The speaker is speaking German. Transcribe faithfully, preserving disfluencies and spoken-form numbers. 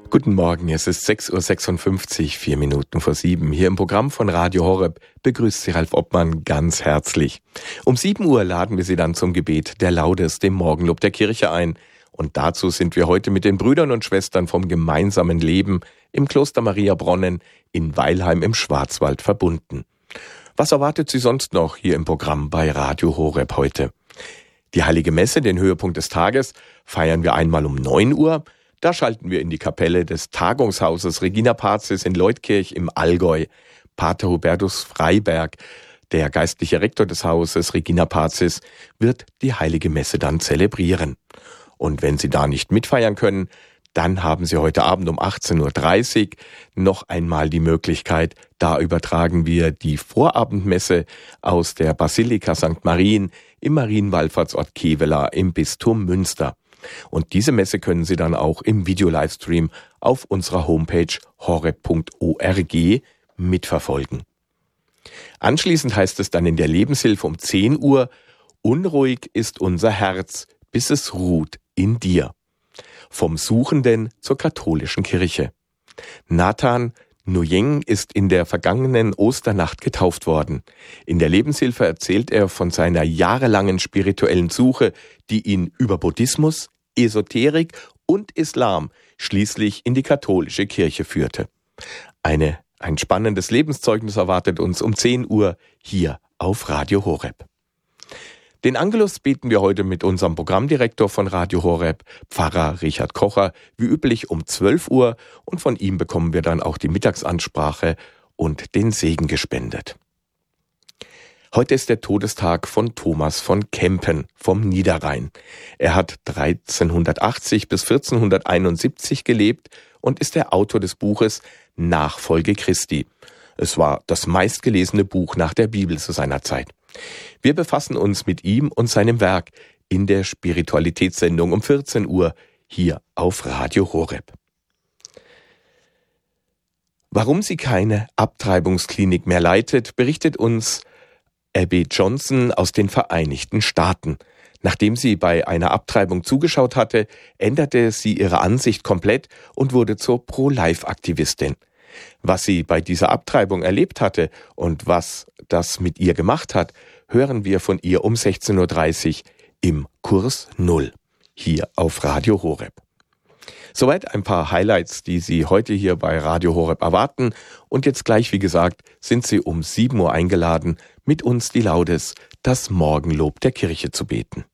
Guten Morgen, es ist sechs Uhr sechsundfünfzig, vier Minuten vor sieben. Hier im Programm von Radio Horeb begrüßt Sie Ralf Obmann ganz herzlich. Um sieben Uhr laden wir Sie dann zum Gebet der Laudes, dem Morgenlob der Kirche ein. Und dazu sind wir heute mit den Brüdern und Schwestern vom gemeinsamen Leben im Kloster Maria Bronnen in Weilheim im Schwarzwald verbunden. Was erwartet Sie sonst noch hier im Programm bei Radio Horeb heute? Die Heilige Messe, den Höhepunkt des Tages, feiern wir einmal um neun Uhr. Da schalten wir in die Kapelle des Tagungshauses Regina Pazis in Leutkirch im Allgäu. Pater Hubertus Freiberg, der geistliche Rektor des Hauses Regina Pazis, wird die Heilige Messe dann zelebrieren. Und wenn Sie da nicht mitfeiern können, dann haben Sie heute Abend um achtzehn Uhr dreißig noch einmal die Möglichkeit, da übertragen wir die Vorabendmesse aus der Basilika Sankt Marien im Marienwallfahrtsort Kevela im Bistum Münster. Und diese Messe können Sie dann auch im Video-Livestream auf unserer Homepage horeb punkt org mitverfolgen. Anschließend heißt es dann in der Lebenshilfe um zehn Uhr, unruhig ist unser Herz, bis es ruht in dir. Vom Suchenden zur katholischen Kirche. Nathan Nguyen ist in der vergangenen Osternacht getauft worden. In der Lebenshilfe erzählt er von seiner jahrelangen spirituellen Suche, die ihn über Buddhismus, Esoterik und Islam schließlich in die katholische Kirche führte. Eine, ein spannendes Lebenszeugnis erwartet uns um zehn Uhr hier auf Radio Horeb. Den Angelus beten wir heute mit unserem Programmdirektor von Radio Horeb, Pfarrer Richard Kocher, wie üblich um zwölf Uhr, und von ihm bekommen wir dann auch die Mittagsansprache und den Segen gespendet. Heute ist der Todestag von Thomas von Kempen vom Niederrhein. Er hat dreizehnhundertachtzig bis vierzehnhunderteinundsiebzig gelebt und ist der Autor des Buches Nachfolge Christi. Es war das meistgelesene Buch nach der Bibel zu seiner Zeit. Wir befassen uns mit ihm und seinem Werk in der Spiritualitätssendung um vierzehn Uhr hier auf Radio Horeb. Warum sie keine Abtreibungsklinik mehr leitet, berichtet uns Abby Johnson aus den Vereinigten Staaten. Nachdem sie bei einer Abtreibung zugeschaut hatte, änderte sie ihre Ansicht komplett und wurde zur Pro-Life-Aktivistin. Was sie bei dieser Abtreibung erlebt hatte und was das mit ihr gemacht hat, hören wir von ihr um sechzehn Uhr dreißig im Kurs Null, hier auf Radio Horeb. Soweit ein paar Highlights, die Sie heute hier bei Radio Horeb erwarten. Und jetzt gleich, wie gesagt, sind Sie um sieben Uhr eingeladen, mit uns die Laudes, das Morgenlob der Kirche zu beten.